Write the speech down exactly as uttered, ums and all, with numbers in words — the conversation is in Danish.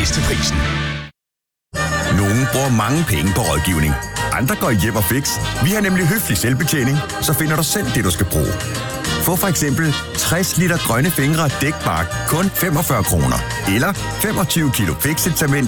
bedste prisen. Nogle bruger mange penge på rådgivning. Andre går i hjem og fix. Vi har nemlig høflig selvbetjening, så finder du selv det, du skal bruge. Få for eksempel tres liter grønne fingre dækbark kun femogfyrre kroner. Eller femogtyve kilo fixet cement